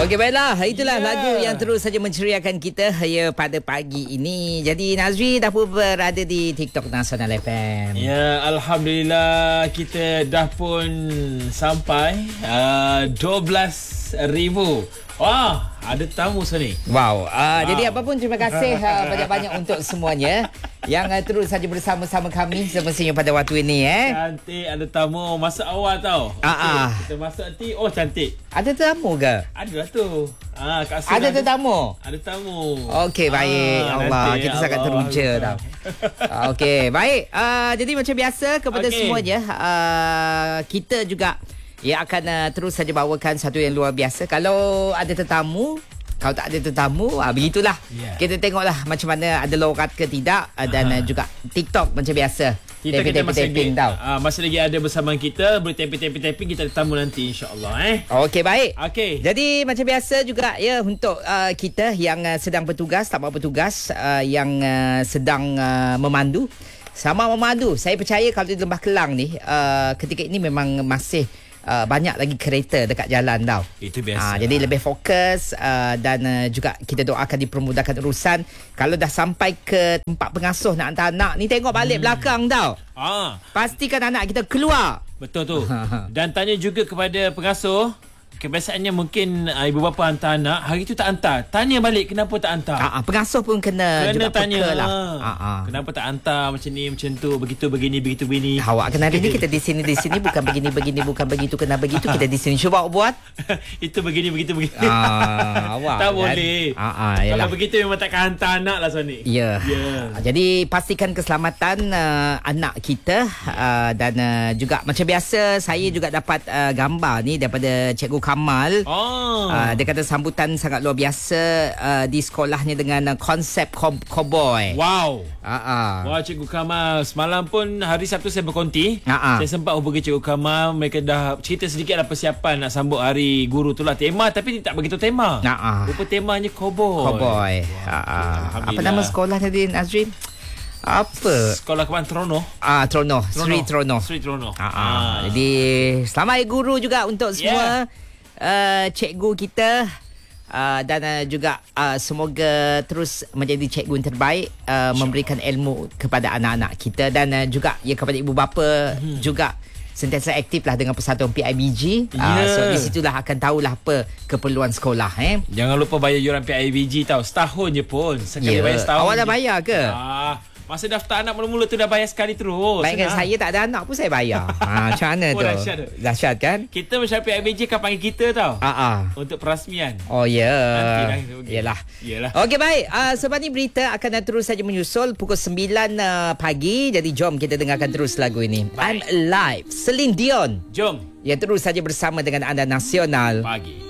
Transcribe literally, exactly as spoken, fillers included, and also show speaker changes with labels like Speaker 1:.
Speaker 1: Okey, baiklah. Itulah
Speaker 2: yeah.
Speaker 1: lagu yang terus saja menceriakan kita ya pada pagi ini. Jadi Nazri dah pun berada di TikTok Nasional F M.
Speaker 2: Ya, Alhamdulillah kita dah pun sampai uh, dua belas ribu. Wah, ada tamu sini.
Speaker 1: Wow. Uh, wow. Jadi apapun terima kasih uh, banyak-banyak untuk semuanya yang uh, terus saja bersama-sama kami semestinya pada waktu ini eh.
Speaker 2: Cantik, ada tamu masa awal tau.
Speaker 1: Ah,
Speaker 2: okay,
Speaker 1: ah.
Speaker 2: Kita masuk nanti, oh cantik.
Speaker 1: Ada tetamu ke?
Speaker 2: Ada lah tu. Ah, Kak Sun
Speaker 1: ada tetamu?
Speaker 2: Ada tamu.
Speaker 1: Okey, baik.
Speaker 2: Ah,
Speaker 1: Allah,
Speaker 2: nanti,
Speaker 1: kita sangat
Speaker 2: Allah,
Speaker 1: teruja tau. Okey, baik. Uh, jadi macam biasa kepada okay. semuanya, uh, kita juga ia akan uh, terus saja bawakan satu yang luar biasa. Kalau ada tetamu, kalau tak ada tetamu, ah, begitulah. Yeah. Kita tengoklah macam mana ada lorat ke tidak. Uh, dan uh, juga TikTok macam biasa.
Speaker 2: Kita kita masih lagi,
Speaker 1: tau.
Speaker 2: Uh, masih lagi ada bersama kita. Boleh tapping-tapping-tapping. Kita ada tamu nanti insyaAllah eh.
Speaker 1: Okey, baik.
Speaker 2: Okey.
Speaker 1: Jadi macam biasa juga ya untuk uh, kita yang uh, sedang bertugas, tak buat bertugas, uh, yang uh, sedang uh, memandu. Sama memandu. Saya percaya kalau di Lembah Kelang ni, uh, ketika ini memang masih Uh, banyak lagi kereta dekat jalan tau.
Speaker 2: Itu biasa.
Speaker 1: Uh, jadi lebih fokus uh, dan uh, juga kita doakan dipermudahkan urusan. Kalau dah sampai ke tempat pengasuh nak hantar anak ni, tengok balik hmm. belakang tau.
Speaker 2: Ah.
Speaker 1: Pastikan anak kita keluar.
Speaker 2: Betul tu. Dan tanya juga kepada pengasuh. Kebiasaannya mungkin uh, ibu bapa hantar anak, hari tu tak hantar. Tanya balik kenapa tak hantar.
Speaker 1: Uh, uh, pengasuh pun kena,
Speaker 2: kena
Speaker 1: juga
Speaker 2: tanya
Speaker 1: lah.
Speaker 2: uh, uh. Kenapa tak hantar macam ni, macam tu, begitu, begini, begitu, begini.
Speaker 1: Awak kena hari ni kita di sini, di sini bukan begini, begini, bukan begitu, kena begitu. Kita di sini cuba buat.
Speaker 2: Itu begini, begitu, begini.
Speaker 1: Uh, awak
Speaker 2: tak
Speaker 1: kan?
Speaker 2: boleh.
Speaker 1: Uh, uh,
Speaker 2: Kalau begitu memang takkan hantar anak lah Sony.
Speaker 1: Ya. Yeah. Yeah. Jadi pastikan keselamatan uh, anak kita uh, dan uh, juga macam biasa saya juga dapat uh, gambar ni daripada Cikgu Kamal.
Speaker 2: Oh.
Speaker 1: Uh, dia kata sambutan sangat luar biasa uh, di sekolahnya dengan uh, konsep cowboy.
Speaker 2: Wow.
Speaker 1: Uh-uh.
Speaker 2: Wah, Cikgu Kamal. Semalam pun hari Sabtu saya berkonti.
Speaker 1: Uh-uh.
Speaker 2: Saya sempat hubungi Cikgu Kamal. Mereka dah cerita sedikit lah persiapan nak sambut hari guru tu lah. Tema tapi tak begitu tema.
Speaker 1: Uh-uh.
Speaker 2: Rupa temanya cowboy.
Speaker 1: Cowboy. Uh-uh. Apa nama sekolahnya din Azrin? Apa?
Speaker 2: Sekolah Kebangsaan Trono.
Speaker 1: Ah, Trono. Sri Trono.
Speaker 2: Sri Trono.
Speaker 1: Uh-uh. Uh. Jadi selamat hari guru juga untuk semua. Yeah. Uh, cikgu kita uh, dan uh, juga uh, semoga terus menjadi cikgu yang terbaik uh, memberikan ilmu kepada anak-anak kita dan uh, juga ya kepada ibu bapa hmm. juga sentiasa aktiflah dengan persatuan P I B G. Yeah. Uh, so di situlah akan tahulah apa keperluan sekolah eh.
Speaker 2: Jangan lupa bayar yuran P I B G tau. Setahun je pun. Sekali yeah. bayar setahun.
Speaker 1: Awak dah bayar ke?
Speaker 2: Ah. Masa daftar anak mula-mula tu dah bayar sekali terus.
Speaker 1: Baik kan, saya tak ada anak pun saya bayar. ha, macam mana
Speaker 2: oh,
Speaker 1: tu?
Speaker 2: Dahsyat tu.
Speaker 1: Dahsyat kan?
Speaker 2: Kita masyarakat P I B J akan panggil kita tau.
Speaker 1: Uh-uh.
Speaker 2: Untuk perasmian.
Speaker 1: Oh ya. Yeah.
Speaker 2: Okay.
Speaker 1: Yalah.
Speaker 2: Yalah.
Speaker 1: Okey, baik. Uh, sebab ni berita akan terus saja menyusul pukul sembilan uh, pagi. Jadi jom kita dengarkan terus lagu ini. Baik. I'm Alive. Celine Dion.
Speaker 2: Jom.
Speaker 1: Yang terus saja bersama dengan anda Nasional
Speaker 2: Pagi.